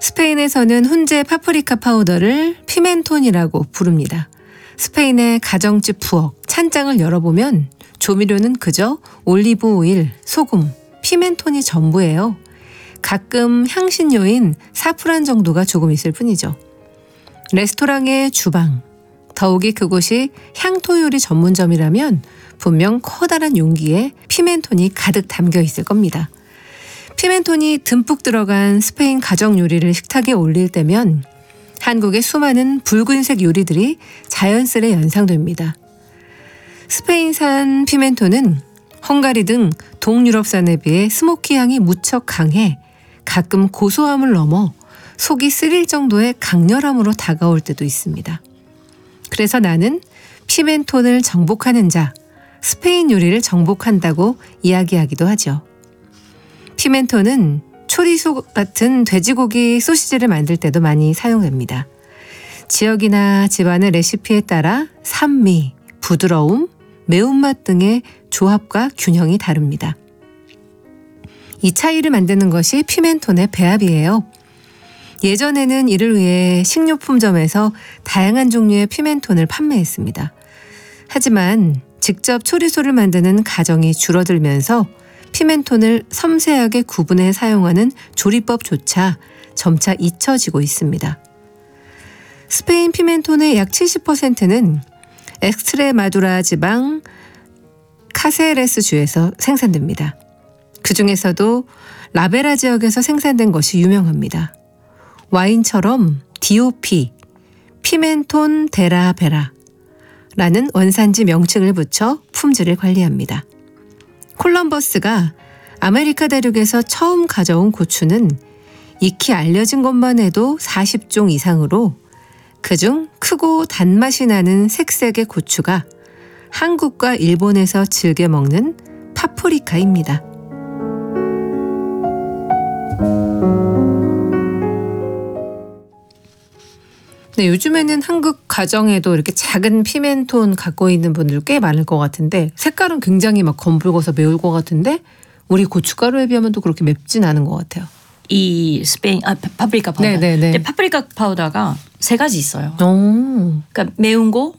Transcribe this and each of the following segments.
스페인에서는 훈제 파프리카 파우더를 피멘톤이라고 부릅니다. 스페인의 가정집 부엌 찬장을 열어보면 조미료는 그저 올리브 오일, 소금, 피멘톤이 전부예요. 가끔 향신료인 사프란 정도가 조금 있을 뿐이죠. 레스토랑의 주방, 더욱이 그곳이 향토 요리 전문점이라면 분명 커다란 용기에 피멘톤이 가득 담겨 있을 겁니다. 피멘톤이 듬뿍 들어간 스페인 가정 요리를 식탁에 올릴 때면 한국의 수많은 붉은색 요리들이 자연스레 연상됩니다. 스페인산 피멘톤은 헝가리 등 동유럽산에 비해 스모키 향이 무척 강해 가끔 고소함을 넘어 속이 쓰릴 정도의 강렬함으로 다가올 때도 있습니다. 그래서 나는 피멘톤을 정복하는 자, 스페인 요리를 정복한다고 이야기하기도 하죠. 피멘톤은 초리소 같은 돼지고기 소시지를 만들 때도 많이 사용됩니다. 지역이나 집안의 레시피에 따라 산미, 부드러움, 매운맛 등의 조합과 균형이 다릅니다. 이 차이를 만드는 것이 피멘톤의 배합이에요. 예전에는 이를 위해 식료품점에서 다양한 종류의 피멘톤을 판매했습니다. 하지만 직접 초리소를 만드는 가정이 줄어들면서 피멘톤을 섬세하게 구분해 사용하는 조리법조차 점차 잊혀지고 있습니다. 스페인 피멘톤의 약 70%는 엑스트레마두라 지방 카세레스 주에서 생산됩니다. 그 중에서도 라베라 지역에서 생산된 것이 유명합니다. 와인처럼 DOP, 피멘톤 데라베라 라는 원산지 명칭을 붙여 품질을 관리합니다. 콜럼버스가 아메리카 대륙에서 처음 가져온 고추는 익히 알려진 것만 해도 40종 이상으로 그중 크고 단맛이 나는 색색의 고추가 한국과 일본에서 즐겨 먹는 파프리카입니다. 네, 요즘에는 한국 가정에도 이렇게 작은 피멘톤 갖고 있는 분들 꽤 많을 것 같은데 색깔은 굉장히 막 검붉어서 매울 것 같은데 우리 고춧가루에 비하면 또 그렇게 맵진 않은 것 같아요. 이 스페인 파프리카 파우더. 네네네. 근데 파프리카 파우더가 세 가지 있어요. 오. 그러니까 매운 거,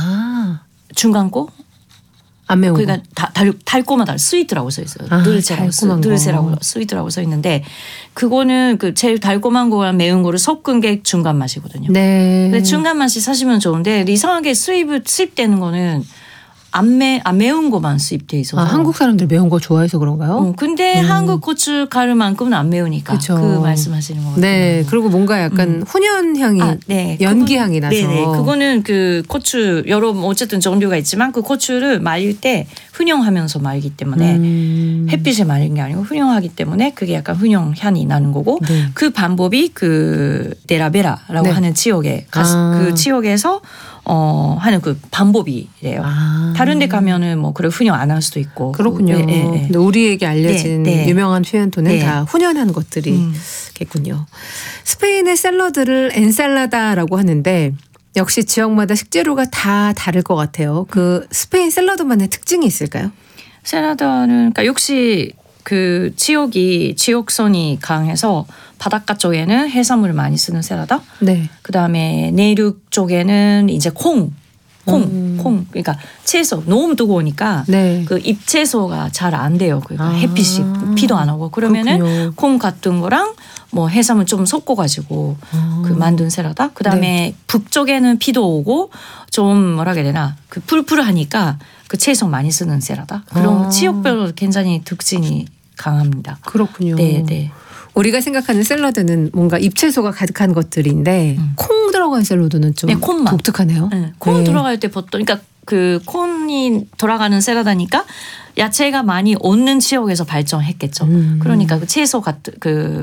중간 거, 안 매운 거. 그러니까 달콤하다. 스위트라고 써 있어요. 느르세라고 스위트라고 써 있는데 그거는 그 제일 달콤한 거랑 매운 거를 섞은 게 중간 맛이거든요. 네. 근데 중간 맛이 사시면 좋은데 이상하게 수입되는 거는 안 매운 거만 수입돼 있어서. 한국 사람들 매운 거 좋아해서 그런가요? 근데 한국 고춧가루만큼은 안 매우니까 그쵸. 그 말씀하시는 것 같아요. 네, 그리고 뭔가 약간 훈연 향이, 네. 연기 향이 나서. 네네. 그거는 그 고추 여러 어쨌든 종류가 있지만 그 고추를 말릴 때 훈연하면서 말기 때문에 햇빛에 말린 게 아니고 훈연하기 때문에 그게 약간 훈연 향이 나는 거고 네. 그 방법이 그 데라베라라고 네. 하는 지역에 그 지역에서 하는 그 방법이래요. 다른 데 가면은 뭐 그래 훈연 안 할 수도 있고. 그렇군요. 근데 우리에게 알려진 유명한 피멘톤은 다 훈연한 것들이겠군요. 스페인의 샐러드를 엔살라다라고 하는데 역시 지역마다 식재료가 다 다를 것 같아요. 그 스페인 샐러드만의 특징이 있을까요? 샐러드는 그러니까 역시 그 지역선이 강해서 바닷가 쪽에는 해산물을 많이 쓰는 샐러드. 네. 그다음에 내륙 쪽에는 이제 콩. 그러니까 채소 너무 뜨거우니까 네. 그 잎채소가 잘 안 돼요. 그러니까 햇빛이 피도 안 오고 그러면은 그렇군요. 콩 같은 거랑 뭐 해산물 좀 섞어가지고 그 만든 샐러드. 그다음에 네. 북쪽에는 피도 오고 좀 뭐라 해야 되나 그 풀풀하니까 그 채소 많이 쓰는 샐러드. 그런 지역별로 굉장히 특징이 강합니다. 그렇군요. 네. 우리가 생각하는 샐러드는 뭔가 잎채소가 가득한 것들인데 콩 들어간 샐러드는 좀 독특하네요. 네. 콩 들어갈 때 보통 그러니까 그 콩이 돌아가는 샐러드니까 야채가 많이 없는 지역에서 발전했겠죠. 그러니까 그 채소 같은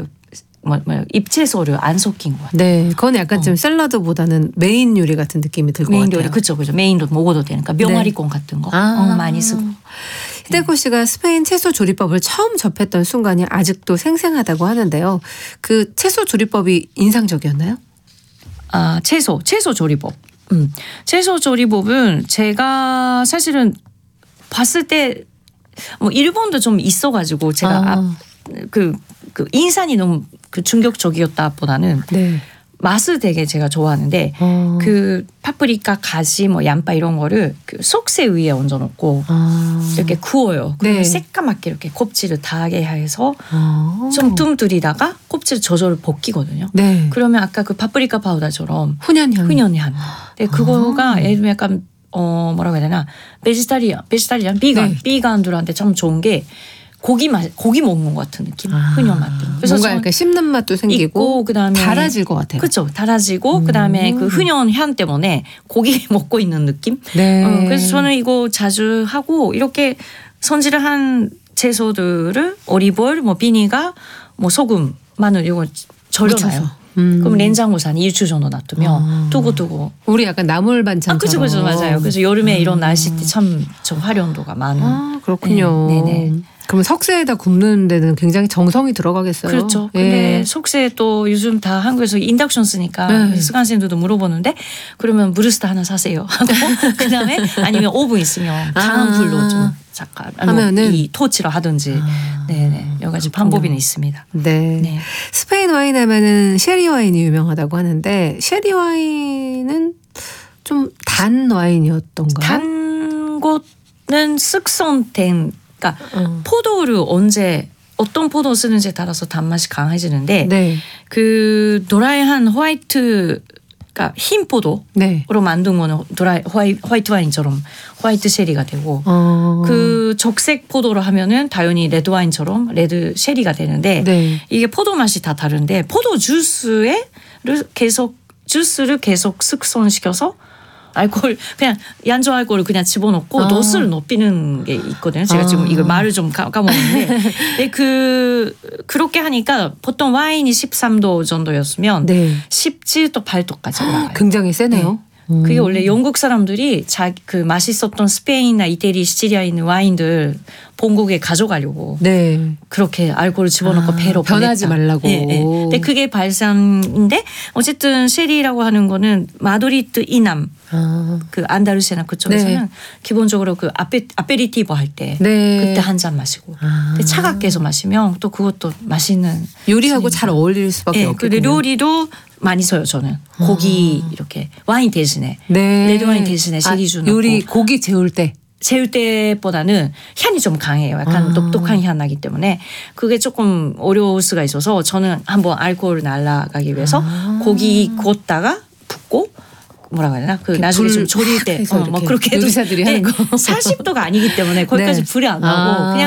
잎채소를 안 섞인 것 같아요. 네, 그건 약간 좀 샐러드보다는 메인 요리 같은 느낌이 들 것 같아요. 메인 요리 그렇죠. 메인도 먹어도 되니까 명아리콩 같은 거 많이 쓰고. 히데코 씨가 스페인 채소 조리법을 처음 접했던 순간이 아직도 생생하다고 하는데요. 그 채소 조리법이 인상적이었나요? 채소 조리법. 채소 조리법은 제가 사실은 봤을 때 뭐 일본도 좀 있어가지고 제가 그 인상이 너무 그 충격적이었다보다는 네. 맛을 되게 제가 좋아하는데 그 파프리카, 가지, 뭐 양파 이런 거를 그 속새 위에 얹어놓고 이렇게 구워요. 그러면 네. 새까맣게 이렇게 껍질을 다하게 해서 좀 뜸들이다가 껍질 저절로 벗기거든요. 네. 그러면 아까 그 파프리카 파우더처럼 훈연향. 훈연향. 근데 그거가 예를 들면 약간 뭐라고 해야 되나 베지타리안, 비건, 네. 비건들한테 참 좋은 게 고기 먹는 것 같은 느낌, 훈연 맛. 그래서 뭔가 약간 씹는 맛도 생기고 있고 그다음에 달아질 것 같아요. 그렇죠, 달아지고 그다음에 그 훈연 향 때문에 고기 먹고 있는 느낌. 네. 그래서 저는 이거 자주 하고 이렇게 손질을 한 채소들을 올리브오일, 뭐 비니가, 뭐 소금, 마늘 이거 절여놔요. 그럼 냉장고에 한 2주 정도 놔두면 두고두고. 우리 약간 나물 반찬처럼. 그죠, 그죠, 맞아요. 그래서 여름에 이런 날씨 때 참 좀 활용도가 많은. 그렇군요. 네, 네네. 그럼 석쇠에다 굽는 데는 굉장히 정성이 들어가겠어요. 그렇죠. 예. 근데 속세 또 요즘 다 한국에서 인덕션 쓰니까 네. 수강생들도 물어보는데 그러면 브루스타 하나 사세요 하고 그다음에 아니면 오븐 있으면 강한 불로 좀 잠깐 하면은 이 토치로 하든지 네네 여러 가지 방법이 있습니다. 네. 네. 스페인 와인 하면은 쉐리 와인이 유명하다고 하는데 쉐리 와인은 좀 단 와인이었던가요? 단 것은 숙성된 그러니까 포도를 언제 어떤 포도 쓰는지에 따라서 단맛이 강해지는데 네. 그 드라이한 화이트 그러니까 흰 포도로 네. 만든 거는 화이트 와인처럼 화이트 쉐리가 되고 그 적색 포도로 하면은 당연히 레드 와인처럼 레드 쉐리가 되는데 네. 이게 포도 맛이 다 다른데 포도 주스를 계속 숙성시켜서 알코올 그냥 얀조 알코올을 그냥 집어넣고 도수를 높이는 게 있거든요. 제가 지금 이걸 말을 좀 까먹었는데 근데 그렇게 하니까 보통 와인이 13도 정도였으면 네. 17도 8도까지 올라가요. 굉장히 세네요. 그게 원래 영국 사람들이 그 맛있었던 스페인이나 이태리, 시칠리아에 있는 와인들 본국에 가져가려고 네. 그렇게 알코올을 집어넣고 배로 변하지 보냈다. 말라고. 네, 네. 근데 그게 발상인데 어쨌든 쉐리라고 하는 거는 마드리드 이남 그 안다루시아나 그쪽에서는 네. 기본적으로 그 아페리티보 할 때 네. 그때 한 잔 마시고 근데 차갑게 해서 마시면 또 그것도 맛있는 요리하고 잘 어울릴 수밖에 네, 없겠군요. 근데 요리도 많이 써요 저는 고기 이렇게 와인 대신에 네. 레드 와인 대신에 쉐리주 넣고 요리 고기 재울 때. 재울 때보다는 향이 좀 강해요. 약간 독특한 향 나기 때문에 그게 조금 어려울 수가 있어서 저는 한번 알코올을 날아가기 위해서 고기 구웠다가 붓고 뭐라고 해야 되나 그 나중에 좀 졸일 때 뭐 그렇게 해도 요리사들이 하는 거. 40도가 아니기 때문에 거기까지 네. 불이 안 나고 그냥